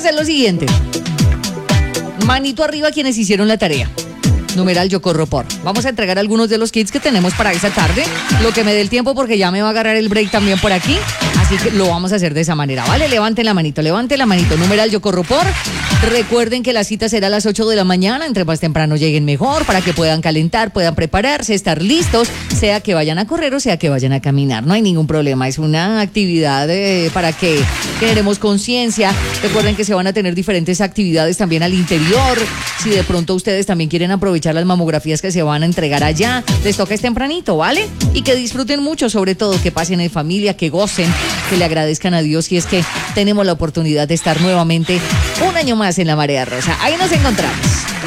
hacer lo siguiente. Manito arriba quienes hicieron la tarea. Numeral Yo Corro Por. Vamos a entregar algunos de los kits que tenemos para esa tarde. Lo que me dé el tiempo porque ya me va a agarrar el break también por aquí. Así que lo vamos a hacer de esa manera, ¿vale? Levanten la manito. Numeral Yo Corro Por. Recuerden que la cita será a las 8 de la mañana. Entre más temprano lleguen mejor para que puedan calentar, puedan prepararse, estar listos. Sea que vayan a correr o sea que vayan a caminar. No hay ningún problema. Es una actividad para que generemos conciencia. Recuerden que se van a tener diferentes actividades también al interior. Si de pronto ustedes también quieren aprovechar las mamografías que se van a entregar allá, les toca es tempranito, ¿vale? Y que disfruten mucho, sobre todo que pasen en familia, que gocen, que le agradezcan a Dios, y es que tenemos la oportunidad de estar nuevamente un año más en la Marea Rosa. Ahí nos encontramos.